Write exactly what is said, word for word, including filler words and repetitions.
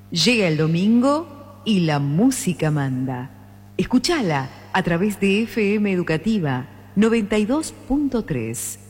Llega el domingo y la música manda. Escúchala a través de F M Educativa noventa y dos punto tres.